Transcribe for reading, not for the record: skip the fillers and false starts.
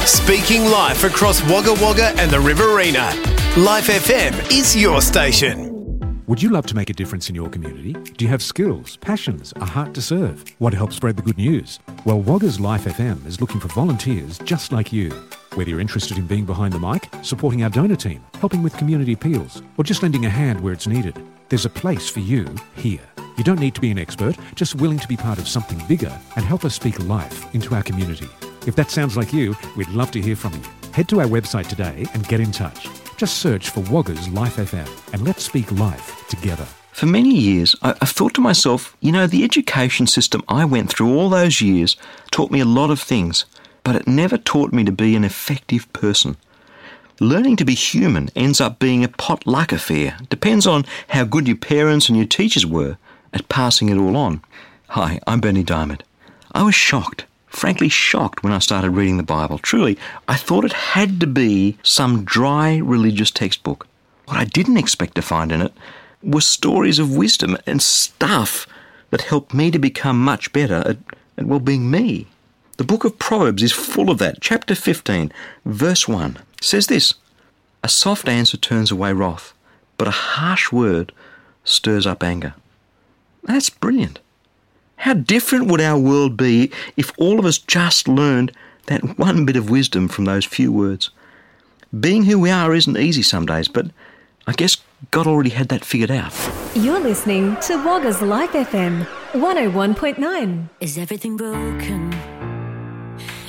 Speaking life across Wagga Wagga and the Riverina. Life FM is your station. Would you love to make a difference in your community? Do you have skills, passions, a heart to serve? Want to help spread the good news? Well, Wagga's Life FM is looking for volunteers just like you. Whether you're interested in being behind the mic, supporting our donor team, helping with community appeals, or just lending a hand where it's needed, there's a place for you here. You don't need to be an expert, just willing to be part of something bigger and help us speak life into our community. If that sounds like you, we'd love to hear from you. Head to our website today and get in touch. Just search for Wagga's Life FM and let's speak life together. For many years, I've thought to myself, the education system I went through all those years taught me a lot of things, but it never taught me to be an effective person. Learning to be human ends up being a potluck affair. Depends on how good your parents and your teachers were at passing it all on. Hi, I'm Bernie Diamond. I was shocked. Frankly shocked when I started reading the Bible. Truly, I thought it had to be some dry religious textbook. What I didn't expect to find in it were stories of wisdom and stuff that helped me to become much better at being me. The book of Proverbs is full of that. Chapter 15, verse 1 says this: "A soft answer turns away wrath, but a harsh word stirs up anger." That's brilliant. How different would our world be if all of us just learned that one bit of wisdom from those few words? Being who we are isn't easy some days, but I guess God already had that figured out. You're listening to Wagga's Life FM 101.9. Is everything broken